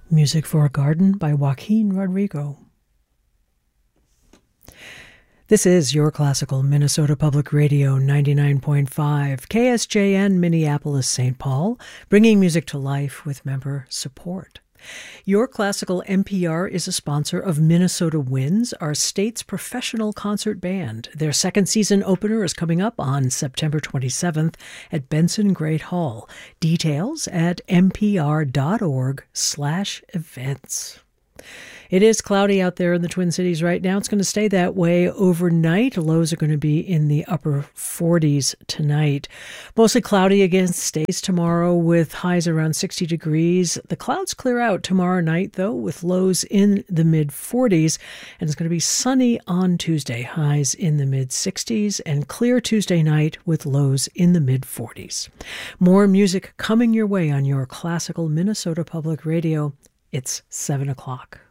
Music for a Garden by Joaquin Rodrigo. This is Your Classical Minnesota Public Radio 99.5, KSJN Minneapolis, St. Paul, bringing music to life with member support. Your Classical NPR is a sponsor of Minnesota Winds, our state's professional concert band. Their second season opener is coming up on September 27th at Benson Great Hall. Details at npr.org/events. It is cloudy out there in the Twin Cities right now. It's going to stay that way overnight. Lows are going to be in the upper 40s tonight. Mostly cloudy again, stays tomorrow with highs around 60 degrees. The clouds clear out tomorrow night, though, with lows in the mid-40s. And it's going to be sunny on Tuesday, highs in the mid-60s, and clear Tuesday night with lows in the mid-40s. More music coming your way on Your Classical Minnesota Public Radio. It's 7 o'clock.